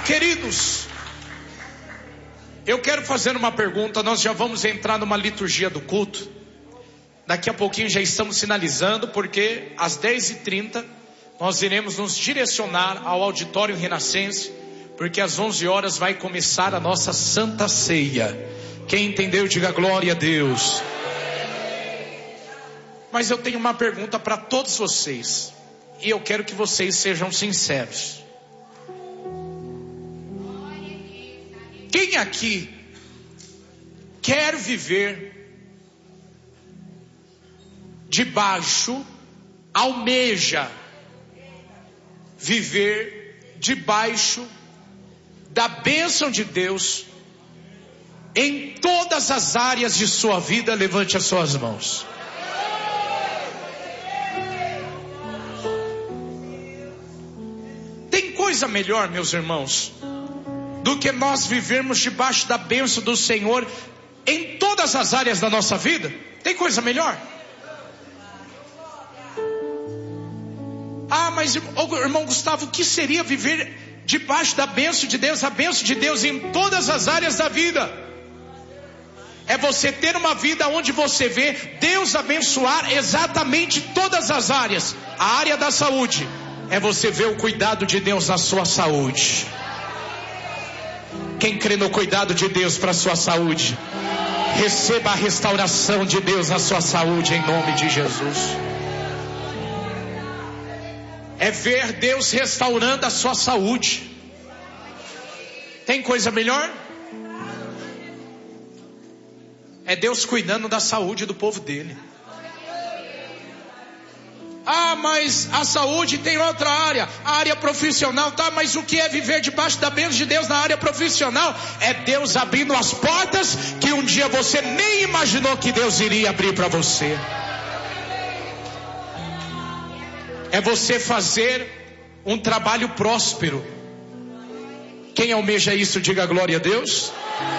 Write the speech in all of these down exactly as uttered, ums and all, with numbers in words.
Queridos, eu quero fazer uma pergunta. Nós já vamos entrar numa liturgia do culto. Daqui a pouquinho já estamos finalizando, porque às dez e trinta nós iremos nos direcionar ao auditório Renascença, porque às onze horas vai começar a nossa Santa Ceia. Quem entendeu, diga glória a Deus. Mas eu tenho uma pergunta para todos vocês, e eu quero que vocês sejam sinceros. Quem aqui quer viver debaixo, almeja viver debaixo da bênção de Deus em todas as áreas de sua vida? Levante as suas mãos. Tem coisa melhor, meus irmãos, do que nós vivermos debaixo da bênção do Senhor em todas as áreas da nossa vida? Tem coisa melhor? Ah, mas irmão Gustavo, o que seria viver debaixo da bênção de Deus? A bênção de Deus em todas as áreas da vida é você ter uma vida onde você vê Deus abençoar exatamente todas as áreas. A área da saúde é você ver o cuidado de Deus na sua saúde. Quem crê no cuidado de Deus para a sua saúde, receba a restauração de Deus na sua saúde, em nome de Jesus. É ver Deus restaurando a sua saúde. Tem coisa melhor? É Deus cuidando da saúde do povo dele. Ah, mas a saúde tem outra área, a área profissional, tá? Mas o que é viver debaixo da bênção de Deus na área profissional? É Deus abrindo as portas que um dia você nem imaginou que Deus iria abrir para você. É você fazer um trabalho próspero. Quem almeja isso, diga glória a Deus.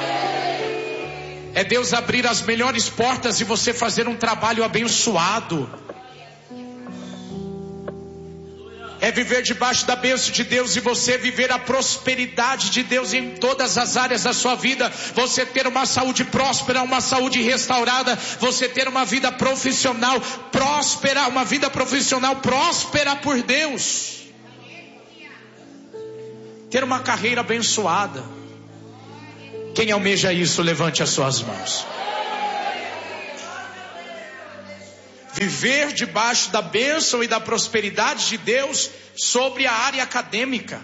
É Deus abrir as melhores portas e você fazer um trabalho abençoado. É viver debaixo da bênção de Deus e você viver a prosperidade de Deus em todas as áreas da sua vida. Você ter uma saúde próspera, uma saúde restaurada. Você ter uma vida profissional próspera, uma vida profissional próspera por Deus. Ter uma carreira abençoada. Quem almeja isso, levante as suas mãos. Viver debaixo da bênção e da prosperidade de Deus sobre a área acadêmica.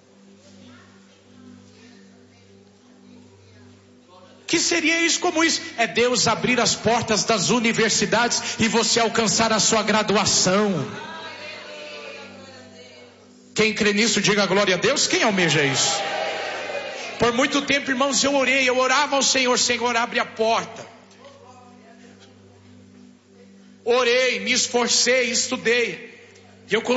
Que seria isso como isso? É Deus abrir as portas das universidades e você alcançar a sua graduação. Quem crê nisso, diga glória a Deus. Quem almeja isso? Por muito tempo, irmãos, eu orei, eu orava ao Senhor, Senhor, abre a porta. Orei, me esforcei, estudei. E eu